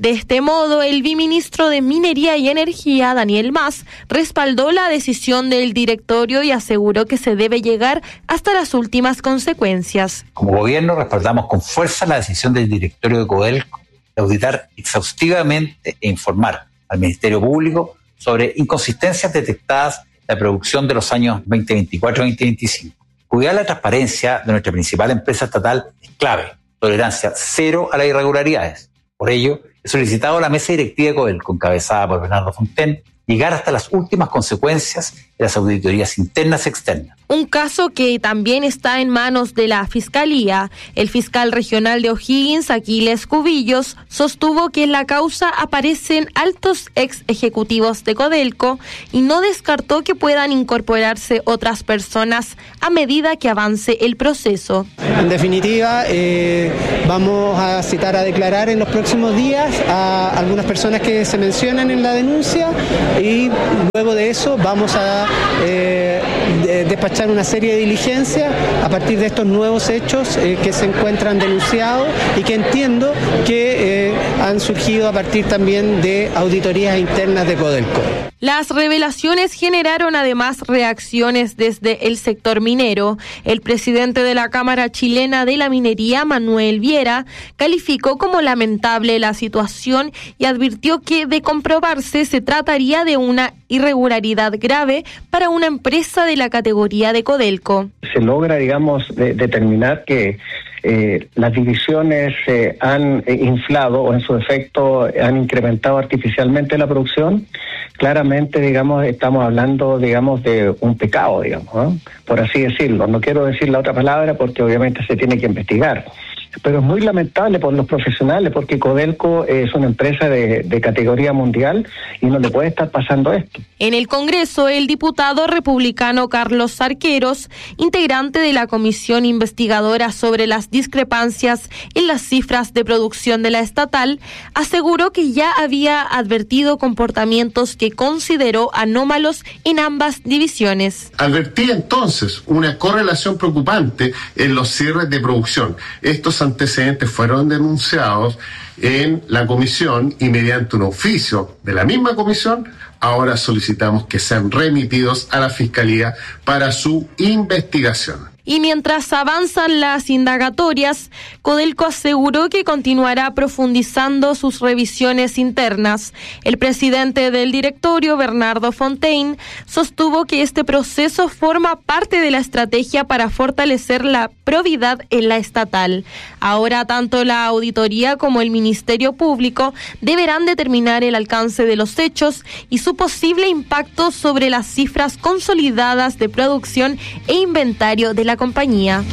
De este modo, el viceministro de Minería y Energía, Daniel Mas, respaldó la decisión del directorio y aseguró que se debe llegar hasta las últimas consecuencias. Como gobierno respaldamos con fuerza la decisión del directorio de Codelco de auditar exhaustivamente e informar al Ministerio Público sobre inconsistencias detectadas en la producción de los años veinte veinticuatro y veinte veinticinco. Cuidar la transparencia de nuestra principal empresa estatal es clave. Tolerancia cero a las irregularidades. Por ello, he solicitado a la mesa directiva de Codelco, encabezada por Bernardo Fontaine, llegar hasta las últimas consecuencias de las auditorías internas y externas. Un caso que también está en manos de la Fiscalía. El fiscal regional de O'Higgins, Aquiles Cubillos, sostuvo que en la causa aparecen altos ex ejecutivos de Codelco y no descartó que puedan incorporarse otras personas a medida que avance el proceso. En definitiva, eh, vamos a citar a declarar en los próximos días a algunas personas que se mencionan en la denuncia y luego de eso vamos a eh, de, despachar una serie de diligencias a partir de estos nuevos hechos eh, que se encuentran denunciados y que entiendo que eh, han surgido a partir también de auditorías internas de Codelco. Las revelaciones generaron además reacciones desde el sector minero. El presidente de la Cámara Chilena de la Minería, Manuel Viera, calificó como lamentable la situación y advirtió que, de comprobarse, se trataría de una irregularidad grave para una empresa de la categoría de Codelco. Se logra, digamos, de, determinar que Eh, las divisiones eh, han eh, inflado o en su efecto han incrementado artificialmente la producción. Claramente, digamos, estamos hablando, digamos, de un pecado, digamos, ¿no? Por así decirlo. No quiero decir la otra palabra porque obviamente se tiene que investigar. Pero es muy lamentable por los profesionales porque Codelco es una empresa de, de categoría mundial y no le puede estar pasando esto. En el Congreso, el diputado republicano Carlos Arqueros, integrante de la comisión investigadora sobre las discrepancias en las cifras de producción de la estatal, aseguró que ya había advertido comportamientos que consideró anómalos en ambas divisiones. Advertí entonces una correlación preocupante en los cierres de producción. Estos antecedentes fueron denunciados en la comisión y mediante un oficio de la misma comisión, ahora solicitamos que sean remitidos a la Fiscalía para su investigación. Y mientras avanzan las indagatorias, Codelco aseguró que continuará profundizando sus revisiones internas. El presidente del directorio, Bernardo Fontaine, sostuvo que este proceso forma parte de la estrategia para fortalecer la probidad en la estatal. Ahora, tanto la auditoría como el Ministerio Público deberán determinar el alcance de los hechos y su posible impacto sobre las cifras consolidadas de producción e inventario de la compañía.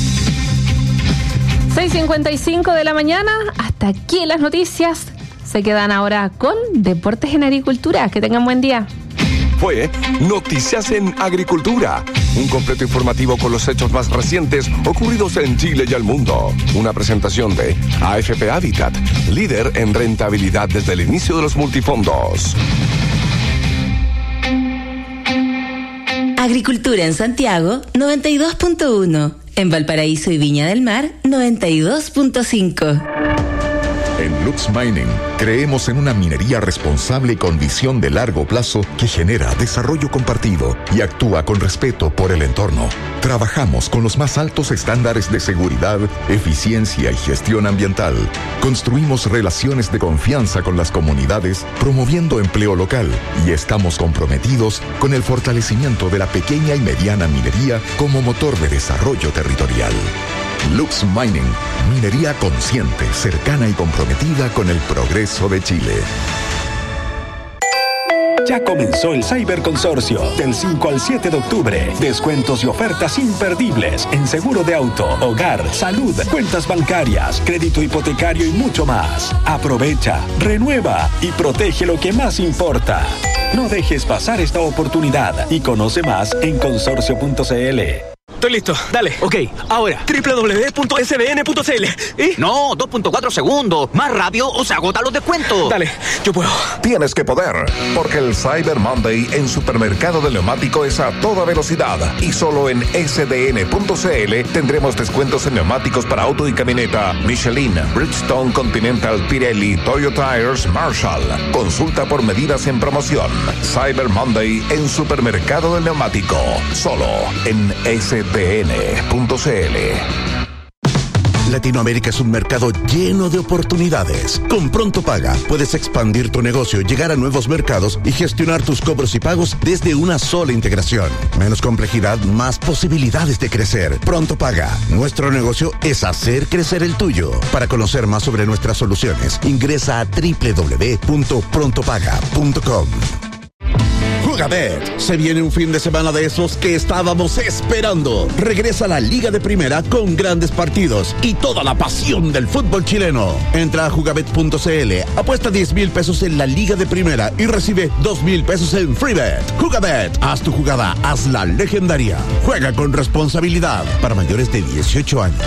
seis cincuenta y cinco de la mañana, hasta aquí las noticias. Se quedan ahora con Deportes en Agricultura. Que tengan buen día. Fue Noticias en Agricultura, un completo informativo con los hechos más recientes ocurridos en Chile y el mundo. Una presentación de A F P Habitat, líder en rentabilidad desde el inicio de los multifondos. Agricultura en Santiago, noventa y dos punto uno. En Valparaíso y Viña del Mar, noventa y dos punto cinco. En Lux Mining creemos en una minería responsable y con visión de largo plazo que genera desarrollo compartido y actúa con respeto por el entorno. Trabajamos con los más altos estándares de seguridad, eficiencia y gestión ambiental. Construimos relaciones de confianza con las comunidades, promoviendo empleo local, y estamos comprometidos con el fortalecimiento de la pequeña y mediana minería como motor de desarrollo territorial. Lux Mining, minería consciente, cercana y comprometida con el progreso de Chile. Ya comenzó el Cyberconsorcio del cinco al siete de octubre. Descuentos y ofertas imperdibles en seguro de auto, hogar, salud, cuentas bancarias, crédito hipotecario y mucho más. Aprovecha, renueva y protege lo que más importa. No dejes pasar esta oportunidad y conoce más en consorcio punto c l. Estoy listo. Dale. Ok, ahora, doble u doble u doble u punto ese be ene punto ce ele. ¿Y? No, dos punto cuatro segundos. Más rápido o se agotan los descuentos. Dale, yo puedo. Tienes que poder, porque el Cyber Monday en Supermercado del Neumático es a toda velocidad. Y solo en ese de ene punto ce ele tendremos descuentos en neumáticos para auto y camioneta Michelin, Bridgestone, Continental, Pirelli, Toyota Tires, Marshall. Consulta por medidas en promoción. Cyber Monday en Supermercado del Neumático. Solo en ese de ene punto ce ele. Latinoamérica es un mercado lleno de oportunidades. Con Pronto Paga puedes expandir tu negocio, llegar a nuevos mercados y gestionar tus cobros y pagos desde una sola integración. Menos complejidad, más posibilidades de crecer. Pronto Paga. Nuestro negocio es hacer crecer el tuyo. Para conocer más sobre nuestras soluciones, ingresa a doble u doble u doble u punto pronto paga punto com. Jugabet. Se viene un fin de semana de esos que estábamos esperando. Regresa la Liga de Primera con grandes partidos y toda la pasión del fútbol chileno. Entra a jugabet punto ce ele, apuesta diez mil pesos en la Liga de Primera y recibe dos mil pesos en FreeBet. Jugabet. Haz tu jugada, hazla legendaria. Juega con responsabilidad para mayores de dieciocho años.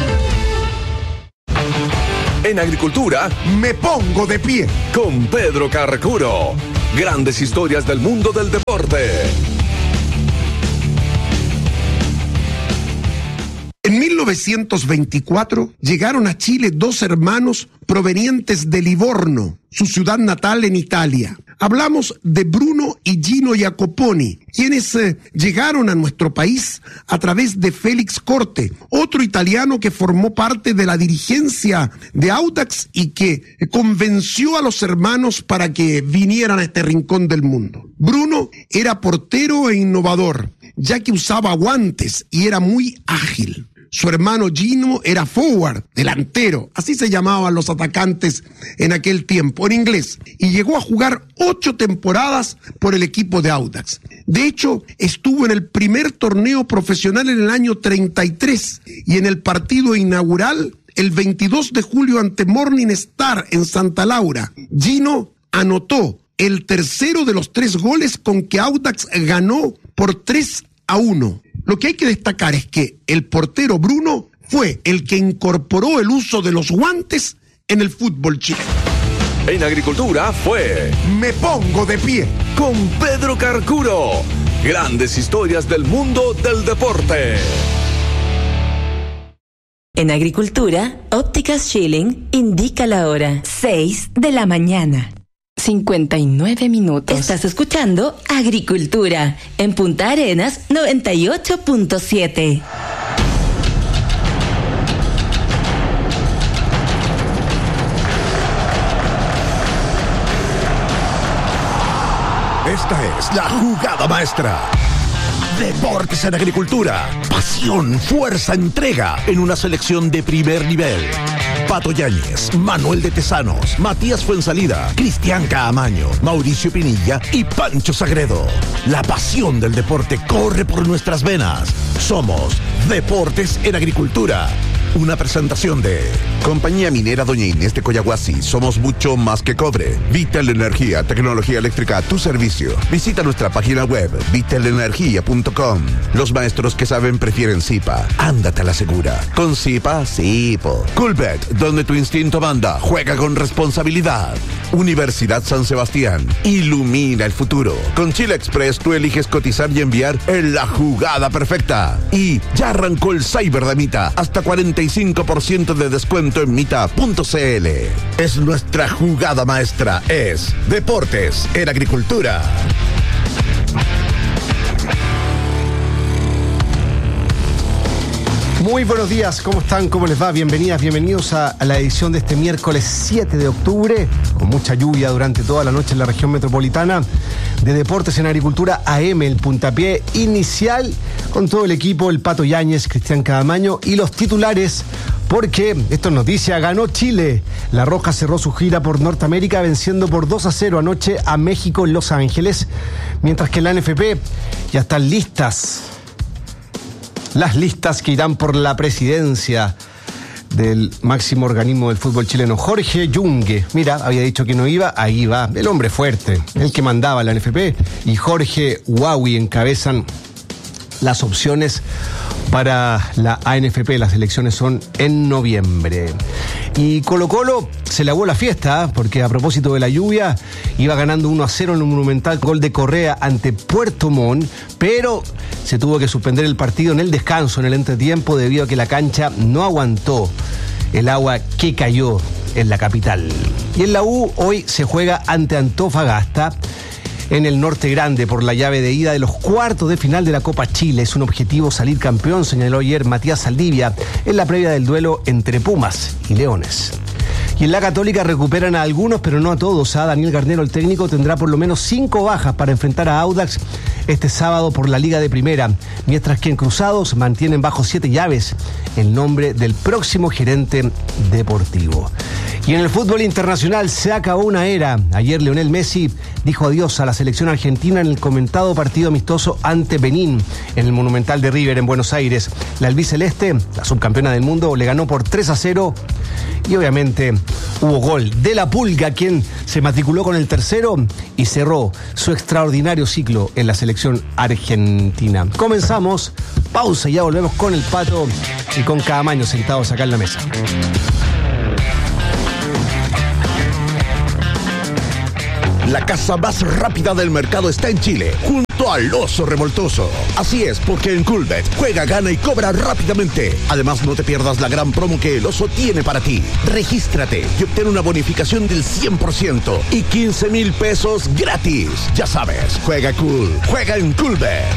En agricultura, me pongo de pie con Pedro Carcuro. Grandes historias del mundo del deporte. En mil novecientos veinticuatro llegaron a Chile dos hermanos provenientes de Livorno, su ciudad natal en Italia. Hablamos de Bruno y Gino Jacoponi, quienes eh, llegaron a nuestro país a través de Félix Corte, otro italiano que formó parte de la dirigencia de Audax y que eh, convenció a los hermanos para que vinieran a este rincón del mundo. Bruno era portero e innovador, ya que usaba guantes y era muy ágil. Su hermano Gino era forward, delantero, así se llamaban los atacantes en aquel tiempo, en inglés, y llegó a jugar ocho temporadas por el equipo de Audax. De hecho, estuvo en el primer torneo profesional en el año treinta y tres y en el partido inaugural el veintidós de julio ante Morning Star en Santa Laura. Gino anotó el tercero de los tres goles con que Audax ganó por tres a uno. Lo que hay que destacar es que el portero Bruno fue el que incorporó el uso de los guantes en el fútbol chileno. En agricultura fue Me Pongo de Pie con Pedro Carcuro. Grandes historias del mundo del deporte. En agricultura, Ópticas Schilling indica la hora seis de la mañana. cincuenta y nueve minutos. Estás escuchando Agricultura en Punta Arenas noventa y ocho punto siete. Esta es la jugada maestra. Deportes en agricultura. Pasión, fuerza, entrega en una selección de primer nivel. Pato Yáñez, Manuel de Tesanos, Matías Fuensalida, Cristian Caamaño, Mauricio Pinilla y Pancho Sagredo. La pasión del deporte corre por nuestras venas. Somos Deportes en Agricultura. Una presentación de Compañía Minera Doña Inés de Coyahuasi. Somos mucho más que cobre. Vital Energía, tecnología eléctrica a tu servicio. Visita nuestra página web vital energía punto com. Los maestros que saben prefieren Zipa. Ándate a la segura. Con Zipa, Zipo. Coolbet, donde tu instinto manda. Juega con responsabilidad. Universidad San Sebastián. Ilumina el futuro. Con Chile Express tú eliges cotizar y enviar en la jugada perfecta. Y ya arrancó el Cyber de Mita. Hasta cuarenta y cinco por ciento de descuento en mita punto ce ele. Es nuestra jugada maestra. Es Deportes en Agricultura. Muy buenos días, ¿cómo están? ¿Cómo les va? Bienvenidas, bienvenidos a, a la edición de este miércoles siete de octubre, con mucha lluvia durante toda la noche en la región metropolitana, de Deportes en Agricultura A M, el puntapié inicial, con todo el equipo, el Pato Yáñez, Cristian Caamaño y los titulares, porque, esto es noticia, ganó Chile. La Roja cerró su gira por Norteamérica venciendo por dos a cero anoche a México en Los Ángeles, mientras que la N F P ya están listas. Las listas que irán por la presidencia del máximo organismo del fútbol chileno, Jorge Yungue. Mira, había dicho que no iba, ahí va, el hombre fuerte, el que mandaba la N F P, y Jorge Huawi encabezan las opciones Para la A N F P las elecciones son en noviembre. Y Colo Colo se lavó la fiesta, porque a propósito de la lluvia, iba ganando uno a cero en un monumental gol de Correa ante Puerto Montt, pero se tuvo que suspender el partido en el descanso, en el entretiempo, debido a que la cancha no aguantó el agua que cayó en la capital. Y en la U hoy se juega ante Antofagasta en el Norte Grande por la llave de ida de los cuartos de final de la Copa Chile. Es un objetivo salir campeón, señaló ayer Matías Saldivia en la previa del duelo entre Pumas y Leones. Y en la Católica recuperan a algunos, pero no a todos. A Daniel Garnero, el técnico, tendrá por lo menos cinco bajas para enfrentar a Audax este sábado por la Liga de Primera, mientras que en Cruzados mantienen bajo siete llaves el nombre del próximo gerente deportivo. Y en el fútbol internacional se acabó una era. Ayer Lionel Messi dijo adiós a la selección argentina en el comentado partido amistoso ante Benín en el Monumental de River en Buenos Aires. La albiceleste, la subcampeona del mundo, le ganó por tres a cero y obviamente hubo gol de la Pulga, quien se matriculó con el tercero y cerró su extraordinario ciclo en la selección argentina. Comenzamos, pausa y ya volvemos con el Pato y con Caamaño sentados acá en la mesa. La casa más rápida del mercado está en Chile, junto al Oso Revoltoso. Así es, porque en Coolbet juega, gana y cobra rápidamente. Además, no te pierdas la gran promo que el Oso tiene para ti. Regístrate y obtén una bonificación del cien por ciento y quince mil pesos gratis. Ya sabes, juega cool, juega en Coolbet.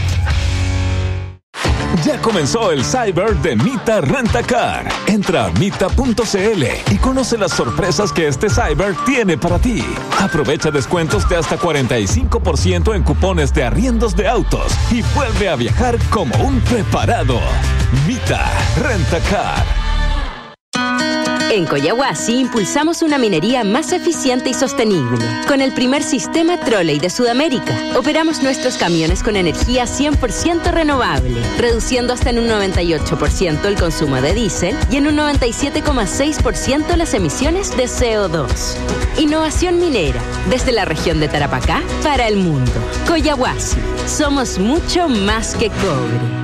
Ya comenzó el Cyber de Mita Rentacar. Entra a mita punto c l y conoce las sorpresas que este Cyber tiene para ti. Aprovecha descuentos de hasta cuarenta y cinco por ciento en cupones de arriendos de autos y vuelve a viajar como un preparado. Mita Rentacar. En Coyahuasi impulsamos una minería más eficiente y sostenible. Con el primer sistema Trolley de Sudamérica, operamos nuestros camiones con energía cien por ciento renovable, reduciendo hasta en un noventa y ocho por ciento el consumo de diésel y en un noventa y siete coma seis por ciento las emisiones de C O dos. Innovación minera, desde la región de Tarapacá para el mundo. Coyahuasi, somos mucho más que cobre.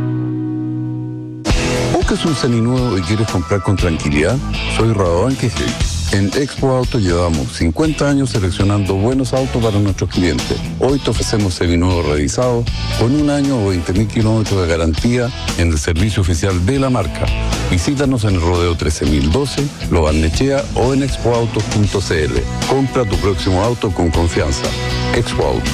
¿Buscas un seminuevo y quieres comprar con tranquilidad? Soy Radovan Quejel. En Expo Auto llevamos cincuenta años seleccionando buenos autos para nuestros clientes. Hoy te ofrecemos seminuevos revisados con un año o veinte mil kilómetros de garantía en el servicio oficial de la marca. Visítanos en el Rodeo trece mil doce, Lo Barnechea o en expo autos punto c l. Compra tu próximo auto con confianza. Expo Auto.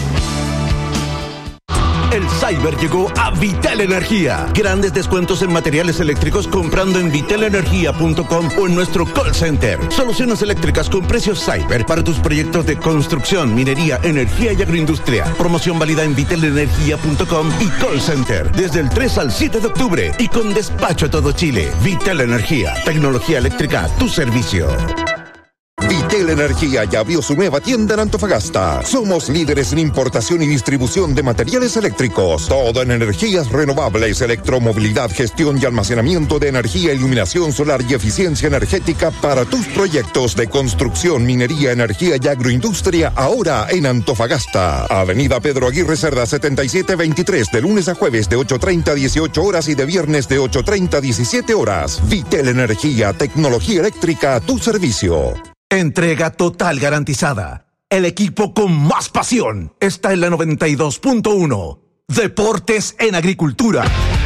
El Cyber llegó a Vital Energía. Grandes descuentos en materiales eléctricos comprando en vital energía punto com o en nuestro call center. Soluciones eléctricas con precios Cyber para tus proyectos de construcción, minería, energía y agroindustria. Promoción válida en vital energía punto com y call center desde el tres al siete de octubre y con despacho a todo Chile. Vital Energía, tecnología eléctrica a tu servicio. Vitel Energía ya abrió su nueva tienda en Antofagasta. Somos líderes en importación y distribución de materiales eléctricos. Todo en energías renovables, electromovilidad, gestión y almacenamiento de energía, iluminación solar y eficiencia energética para tus proyectos de construcción, minería, energía y agroindustria ahora en Antofagasta. Avenida Pedro Aguirre Cerda setenta y siete veintitrés, de lunes a jueves de ocho treinta a dieciocho horas y de viernes de ocho treinta a diecisiete horas. Vitel Energía, tecnología eléctrica a tu servicio. Entrega total garantizada. El equipo con más pasión está en la noventa y dos punto uno. Deportes en Agricultura.